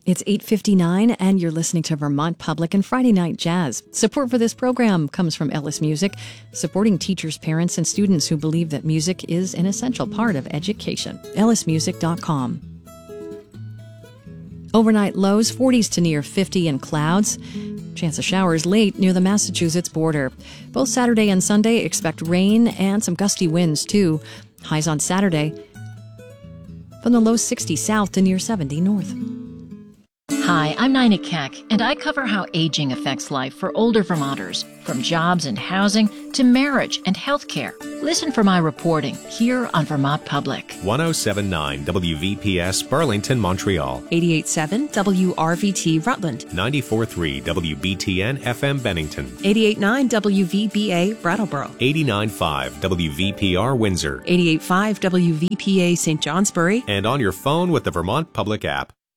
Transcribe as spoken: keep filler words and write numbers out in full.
It's eight fifty-nine, and you're listening to Vermont Public and Friday Night Jazz. Support for this program comes from Ellis Music, supporting teachers, parents, and students who believe that music is an essential part of education. ellis music dot com. Overnight lows forties to near fifty and clouds. Chance of showers late near the Massachusetts border. Both Saturday and Sunday expect rain and some gusty winds, too. Highs on Saturday from the low sixty south to near seventy north. Hi, I'm Nina Keck, and I cover how aging affects life for older Vermonters, from jobs and housing to marriage and health care. Listen for my reporting here on Vermont Public. one oh seven point nine W V P S Burlington, Montreal. eighty-eight point seven W R V T Rutland. ninety-four point three W B T N F M Bennington. eighty-eight point nine W V B A Brattleboro. eighty-nine point five W V P R Windsor. eighty-eight point five W V P A Saint Johnsbury. And on your phone with the Vermont Public app.